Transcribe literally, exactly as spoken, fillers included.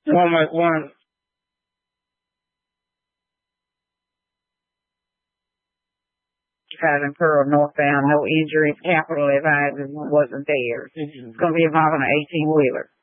One, like, one, Driving Pearl northbound, no injuries. Capital advises wasn't there. It's going to be involving an eighteen wheeler.